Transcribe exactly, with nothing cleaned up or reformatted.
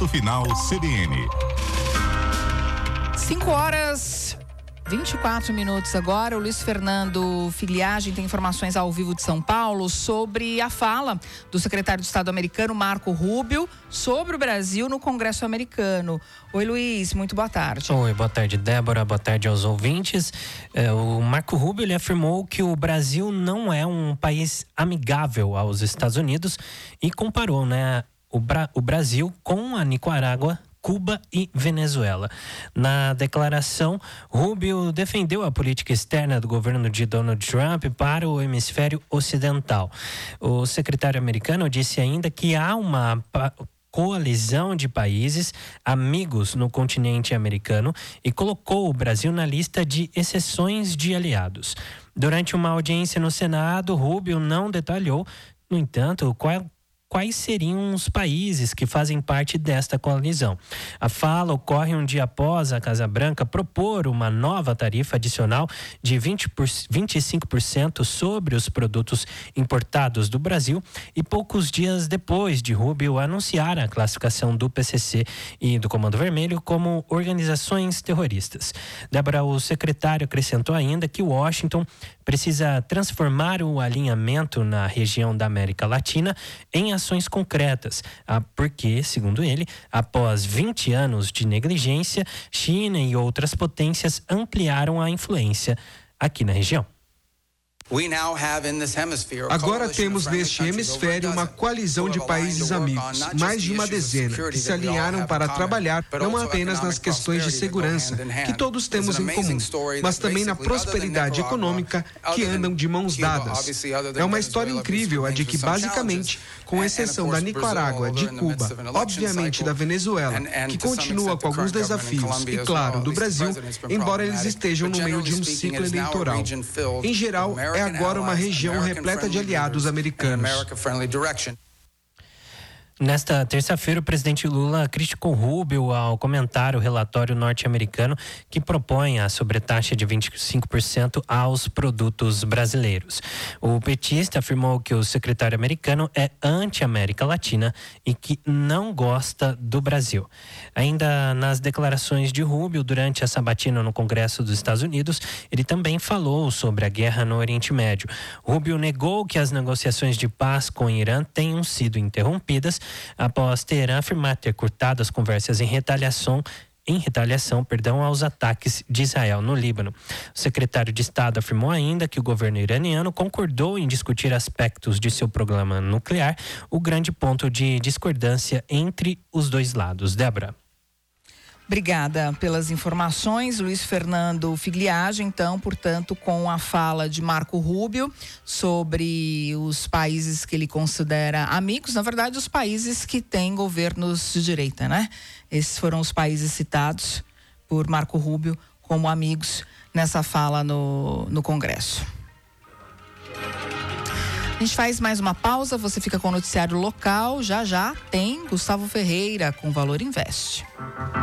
Ponto Final C B N. cinco horas vinte e quatro minutos agora. O Luiz Fernando Filiagem tem informações ao vivo de São Paulo sobre a fala do secretário de Estado americano Marco Rubio sobre o Brasil no Congresso americano. Oi, Luiz, muito boa tarde. Oi, boa tarde, Débora, boa tarde aos ouvintes. É, o Marco Rubio, ele afirmou que o Brasil não é um país amigável aos Estados Unidos e comparou, né, o, Bra- o Brasil com a Nicarágua, Cuba e Venezuela. Na declaração, Rubio defendeu a política externa do governo de Donald Trump para o hemisfério ocidental. O secretário americano disse ainda que há uma coalizão de países amigos no continente americano e colocou o Brasil na lista de exceções de aliados. Durante uma audiência no Senado, Rubio não detalhou, no entanto, qual quais seriam os países que fazem parte desta coalizão. A fala ocorre um dia após a Casa Branca propor uma nova tarifa adicional de vinte por, vinte e cinco por cento sobre os produtos importados do Brasil e poucos dias depois de Rubio anunciar a classificação do P C C e do Comando Vermelho como organizações terroristas. Débora, o secretário acrescentou ainda que Washington precisa transformar o alinhamento na região da América Latina em ações concretas, porque, segundo ele, após vinte anos de negligência, China e outras potências ampliaram a influência aqui na região. Agora temos neste hemisfério uma coalizão de países amigos, mais de uma dezena, que se alinharam para trabalhar não apenas nas questões de segurança, que todos temos em comum, mas também na prosperidade econômica, que andam de mãos dadas. É uma história incrível a de que, basicamente, com exceção da Nicarágua, de Cuba, obviamente da Venezuela, que continua com alguns desafios, e claro, do Brasil, embora eles estejam no meio de um ciclo eleitoral. Em geral, é agora uma região repleta de aliados americanos. Nesta terça-feira, o presidente Lula criticou Rubio ao comentar o relatório norte-americano que propõe a sobretaxa de vinte e cinco por cento aos produtos brasileiros. O petista afirmou que o secretário americano é anti-América Latina e que não gosta do Brasil. Ainda nas declarações de Rubio durante a sabatina no Congresso dos Estados Unidos, ele também falou sobre a guerra no Oriente Médio. Rubio negou que as negociações de paz com o Irã tenham sido interrompidas após Teherã afirmar ter cortado as conversas em retaliação em retaliação, perdão, aos ataques de Israel no Líbano. O secretário de Estado afirmou ainda que o governo iraniano concordou em discutir aspectos de seu programa nuclear, o grande ponto de discordância entre os dois lados. Débora. Obrigada pelas informações, Luiz Fernando Figliage. Então, portanto, com a fala de Marco Rubio sobre os países que ele considera amigos, na verdade, os países que têm governos de direita, né? Esses foram os países citados por Marco Rubio como amigos nessa fala no, no Congresso. A gente faz mais uma pausa, você fica com o noticiário local. Já já tem Gustavo Ferreira com Valor Invest.